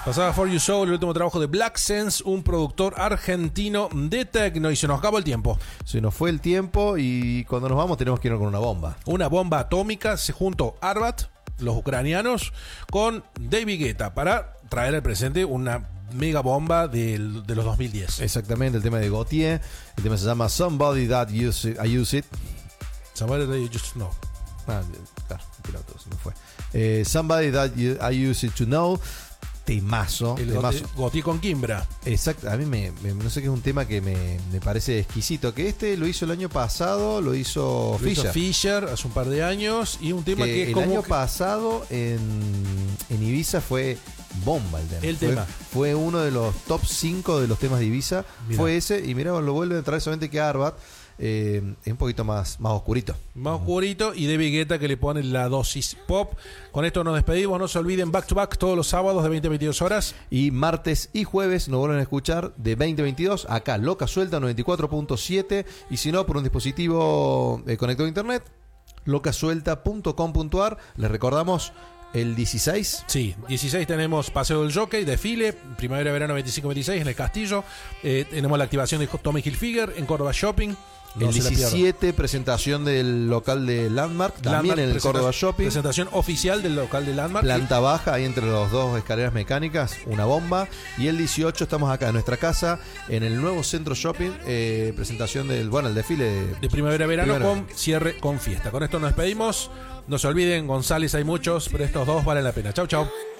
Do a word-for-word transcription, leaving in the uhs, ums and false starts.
Pasaba For You Soul, el último trabajo de Black Sense, un productor argentino de techno, y se nos acabó el tiempo. Se nos fue el tiempo y cuando nos vamos tenemos que irnos con una bomba. Una bomba atómica, se juntó Arbat, los ucranianos, con David Guetta para traer al presente una mega bomba del, de los dos mil diez. Exactamente, el tema de Gautier. El tema se llama Somebody That Use It, I Use It. Somebody That You Just Know. Ah, claro, piloto, se me fue. Eh, Somebody That you, I Use It To Know. Temazo. El temazo. Gautier con Kimbra. Exacto, a mí me, me, no sé qué es un tema que me, me parece exquisito. Que este lo hizo el año pasado, lo hizo Lo Fisher. hizo Fisher hace un par de años. Y un tema que, que es el como año que... pasado en, en Ibiza fue bomba el tema. El fue, tema. Fue uno de los top cinco de los temas de Ibiza. Mirá. Fue ese. Y mirá, lo vuelven a traer solamente que Arbat. Eh, es un poquito más, más oscurito. Más oscurito, y David Guetta que le pone la dosis pop. Con esto nos despedimos. No se olviden, back to back todos los sábados de veinte a veintidós horas. Y martes y jueves nos vuelven a escuchar de veinte a veintidós. Acá, Loca Suelta noventa y cuatro punto siete. Y si no, por un dispositivo eh, conectado a internet, locasuelta punto com punto ar. Les recordamos. El dieciséis. Sí, dieciséis tenemos Paseo del Jockey, desfile, primavera-verano veinticinco veintiséis en el Castillo. Eh, tenemos la activación de Tommy Hilfiger en Córdoba Shopping. No el diecisiete, presentación del local de Landmark, también Landmark, en el Córdoba Shopping. Presentación oficial del local de Landmark. Planta baja, ahí entre los dos escaleras mecánicas, una bomba. Y el dieciocho estamos acá en nuestra casa, en el nuevo Centro Shopping, eh, presentación del, bueno, el desfile de, de primavera-verano primavera. con cierre con fiesta. Con esto nos despedimos. No se olviden, González hay muchos, pero estos dos valen la pena. Chau, chau.